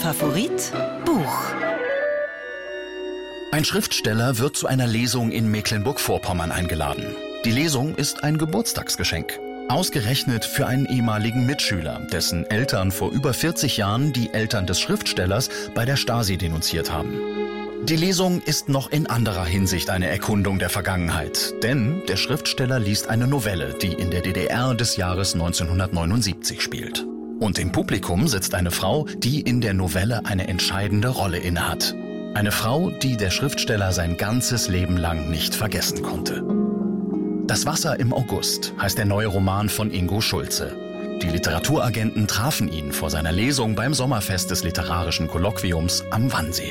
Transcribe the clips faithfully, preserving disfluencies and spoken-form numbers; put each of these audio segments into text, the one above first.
Favorit Buch. Ein Schriftsteller wird zu einer Lesung in Mecklenburg-Vorpommern eingeladen. Die Lesung ist ein Geburtstagsgeschenk. Ausgerechnet für einen ehemaligen Mitschüler, dessen Eltern vor über vierzig Jahren die Eltern des Schriftstellers bei der Stasi denunziert haben. Die Lesung ist noch in anderer Hinsicht eine Erkundung der Vergangenheit, denn der Schriftsteller liest eine Novelle, die in der D D R des Jahres neunzehnhundertneunundsiebzig spielt. Und im Publikum sitzt eine Frau, die in der Novelle eine entscheidende Rolle innehat. Eine Frau, die der Schriftsteller sein ganzes Leben lang nicht vergessen konnte. Das Wasser im August heißt der neue Roman von Ingo Schulze. Die Literaturagenten trafen ihn vor seiner Lesung beim Sommerfest des Literarischen Kolloquiums am Wannsee.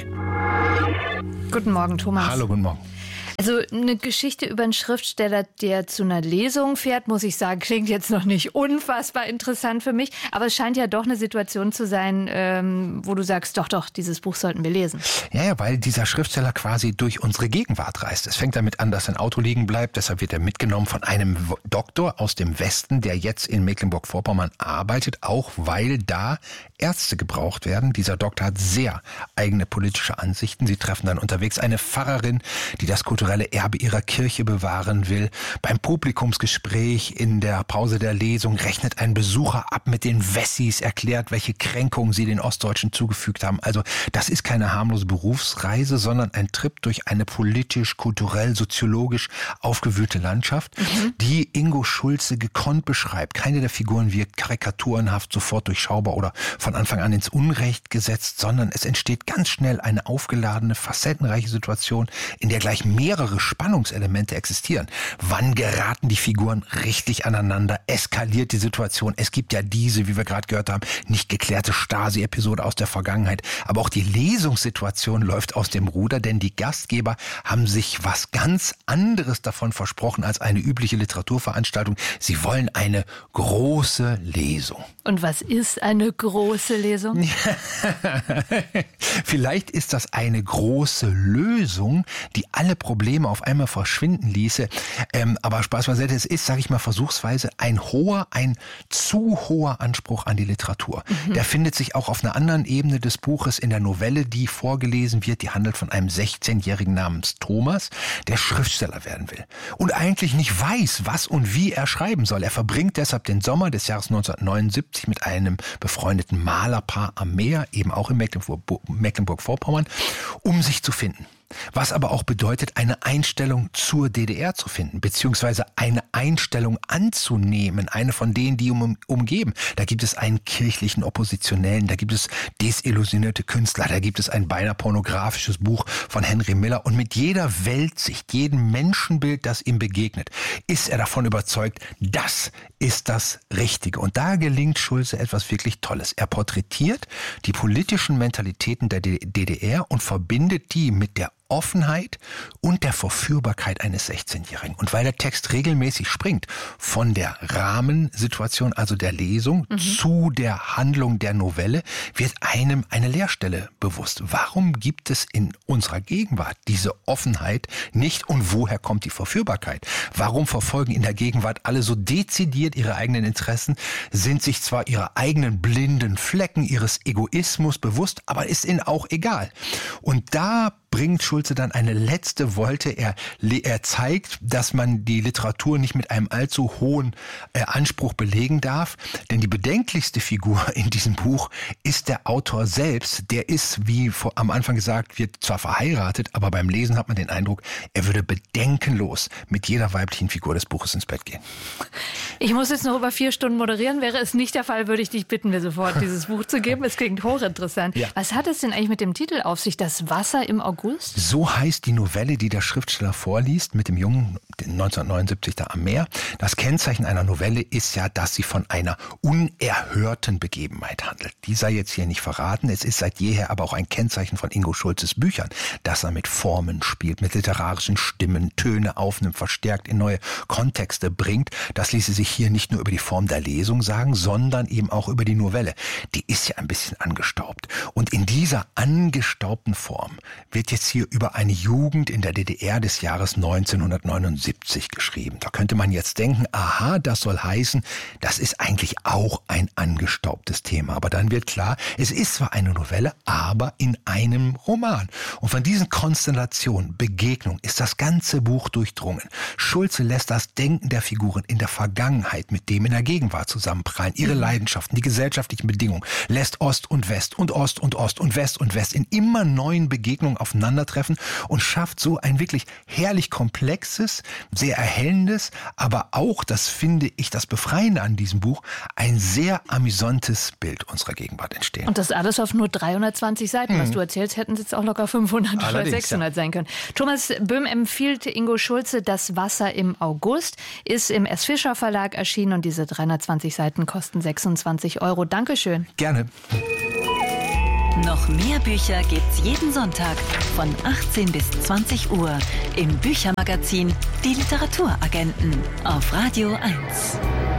Guten Morgen, Thomas. Hallo, guten Morgen. Also eine Geschichte über einen Schriftsteller, der zu einer Lesung fährt, muss ich sagen, klingt jetzt noch nicht unfassbar interessant für mich. Aber es scheint ja doch eine Situation zu sein, ähm, wo du sagst, doch, doch, dieses Buch sollten wir lesen. Ja, ja, weil dieser Schriftsteller quasi durch unsere Gegenwart reist. Es fängt damit an, dass sein Auto liegen bleibt. Deshalb wird er mitgenommen von einem Doktor aus dem Westen, der jetzt in Mecklenburg-Vorpommern arbeitet, auch weil da Ärzte gebraucht werden. Dieser Doktor hat sehr eigene politische Ansichten. Sie treffen dann unterwegs eine Pfarrerin, die das kulturelle Erbe ihrer Kirche bewahren will. Beim Publikumsgespräch in der Pause der Lesung rechnet ein Besucher ab mit den Wessis, erklärt, welche Kränkungen sie den Ostdeutschen zugefügt haben. Also das ist keine harmlose Berufsreise, sondern ein Trip durch eine politisch, kulturell, soziologisch aufgewühlte Landschaft, mhm. die Ingo Schulze gekonnt beschreibt. Keine der Figuren wirkt karikaturenhaft, sofort durchschaubar oder von Anfang an ins Unrecht gesetzt, sondern es entsteht ganz schnell eine aufgeladene, facettenreiche Situation, in der gleich mehrere Spannungselemente existieren. Wann geraten die Figuren richtig aneinander? Eskaliert die Situation? Es gibt ja diese, wie wir gerade gehört haben, nicht geklärte Stasi-Episode aus der Vergangenheit. Aber auch die Lesungssituation läuft aus dem Ruder, denn die Gastgeber haben sich was ganz anderes davon versprochen als eine übliche Literaturveranstaltung. Sie wollen eine große Lesung. Und was ist eine große Lesung? Vielleicht ist das eine große Lösung, die alle Probleme auf einmal verschwinden ließe. Ähm, aber Spaß beiseite, es ist, sage ich mal, versuchsweise ein hoher, ein zu hoher Anspruch an die Literatur. Mhm. Der findet sich auch auf einer anderen Ebene des Buches in der Novelle, die vorgelesen wird. Die handelt von einem sechzehnjährigen namens Thomas, der Schriftsteller werden will. Und eigentlich nicht weiß, was und wie er schreiben soll. Er verbringt deshalb den Sommer des Jahres neunzehnhundertneunundsiebzig mit einem befreundeten Malerpaar am Meer, eben auch in Mecklenburg-Vorpommern, um sich zu finden. Was aber auch bedeutet, eine Einstellung zur D D R zu finden, beziehungsweise eine Einstellung anzunehmen, eine von denen, die um, umgeben. Da gibt es einen kirchlichen Oppositionellen, da gibt es desillusionierte Künstler, da gibt es ein beinahe pornografisches Buch von Henry Miller. Und mit jeder Weltsicht, jedem Menschenbild, das ihm begegnet, ist er davon überzeugt, das ist das Richtige. Und da gelingt Schulze etwas wirklich Tolles. Er porträtiert die politischen Mentalitäten der D D R und verbindet die mit der Offenheit und der Verführbarkeit eines sechzehnjährigen. Und weil der Text regelmäßig springt von der Rahmensituation, also der Lesung, mhm. zu der Handlung der Novelle, wird einem eine Leerstelle bewusst. Warum gibt es in unserer Gegenwart diese Offenheit nicht und woher kommt die Verführbarkeit? Warum verfolgen in der Gegenwart alle so dezidiert ihre eigenen Interessen, sind sich zwar ihrer eigenen blinden Flecken, ihres Egoismus bewusst, aber ist ihnen auch egal. Und da bringt Schulze dann eine letzte Wolte. Er, er zeigt, dass man die Literatur nicht mit einem allzu hohen äh, Anspruch belegen darf. Denn die bedenklichste Figur in diesem Buch ist der Autor selbst. Der ist, wie vor, am Anfang gesagt wird, zwar verheiratet, aber beim Lesen hat man den Eindruck, er würde bedenkenlos mit jeder weiblichen Figur des Buches ins Bett gehen. Ich muss jetzt noch über vier Stunden moderieren. Wäre es nicht der Fall, würde ich dich bitten, mir sofort dieses Buch zu geben. Es klingt hochinteressant. Ja. Was hat es denn eigentlich mit dem Titel auf sich? Das Wasser im August? So heißt die Novelle, die der Schriftsteller vorliest, mit dem Jungen neunzehnhundertneunundsiebzig da am Meer. Das Kennzeichen einer Novelle ist ja, dass sie von einer unerhörten Begebenheit handelt. Die sei jetzt hier nicht verraten. Es ist seit jeher aber auch ein Kennzeichen von Ingo Schulzes Büchern, dass er mit Formen spielt, mit literarischen Stimmen, Töne aufnimmt, verstärkt in neue Kontexte bringt. Das ließe sich hier nicht nur über die Form der Lesung sagen, sondern eben auch über die Novelle. Die ist ja ein bisschen angestaubt. Und in dieser angestaubten Form wird wird jetzt hier über eine Jugend in der D D R des Jahres neunzehnhundertneunundsiebzig geschrieben. Da könnte man jetzt denken, aha, das soll heißen, das ist eigentlich auch ein angestaubtes Thema. Aber dann wird klar, es ist zwar eine Novelle, aber in einem Roman. Und von diesen Konstellationen, Begegnungen ist das ganze Buch durchdrungen. Schulze lässt das Denken der Figuren in der Vergangenheit mit dem in der Gegenwart zusammenprallen. Ihre Leidenschaften, die gesellschaftlichen Bedingungen, lässt Ost und West und Ost und Ost und West und West in immer neuen Begegnungen aufeinandertreffen und schafft so ein wirklich herrlich komplexes, sehr erhellendes, aber auch, das finde ich das Befreiende an diesem Buch, ein sehr amüsantes Bild unserer Gegenwart entstehen. Und das alles auf nur dreihundertzwanzig Seiten. Mhm. Was du erzählst, hätten es jetzt auch locker fünfhundert Allerdings, oder sechshundert ja. sein können. Thomas Böhm empfiehlt Ingo Schulze Das Wasser im August, ist im S. Fischer Verlag erschienen und diese dreihundertzwanzig Seiten kosten sechsundzwanzig Euro. Dankeschön. Gerne. Noch mehr Bücher gibt's jeden Sonntag von achtzehn bis zwanzig Uhr im Büchermagazin Die Literaturagenten auf Radio eins.